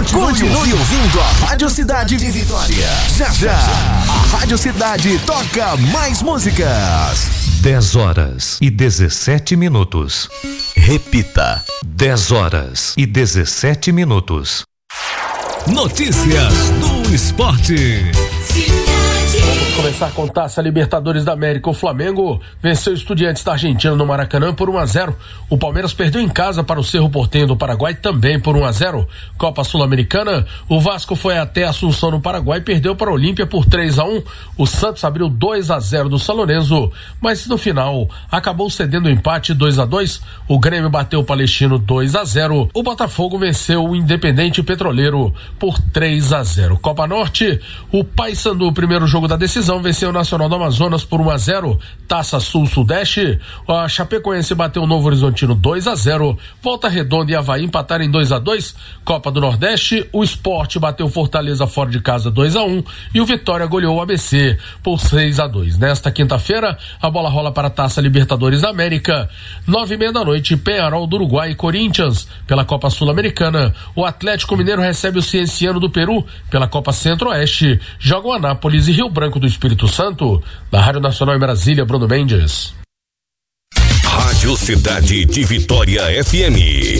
Continue ouvindo a Rádio Cidade de Vitória. Já, a Rádio Cidade toca mais músicas. 10h17. Repita. 10h17. Notícias do esporte. Vamos começar com Taça Libertadores da América. O Flamengo venceu Estudiantes da Argentina no Maracanã por 1-0. O Palmeiras perdeu em casa para o Cerro Porteño do Paraguai também por 1-0. Copa Sul-Americana, o Vasco foi até Assunção no Paraguai e perdeu para a Olímpia por 3-1. O Santos abriu 2-0 do São Lourenço, mas no final acabou cedendo o empate 2-2. O Grêmio bateu o Palestino 2-0. O Botafogo venceu o Independente Petroleiro por 3-0. Copa Norte, o Paysandu, o primeiro jogo da decisão, venceu o Nacional do Amazonas por 1-0. Taça Sul-Sudeste, a Chapecoense bateu o Novo Horizontino 2-0. Volta Redonda e Avaí empataram em 2-2. Copa do Nordeste, o Sport bateu Fortaleza fora de casa 2-1 e o Vitória goleou o ABC por 6-2. Nesta quinta-feira, a bola rola para a Taça Libertadores da América. 9:30 Peñarol do Uruguai e Corinthians pela Copa Sul-Americana. O Atlético Mineiro recebe o Cienciano do Peru pela Copa Centro-Oeste. Jogam Anápolis e Rio Branco do Espírito Santo. Da Rádio Nacional em Brasília, Bruno Mendes. Rádio Cidade de Vitória FM.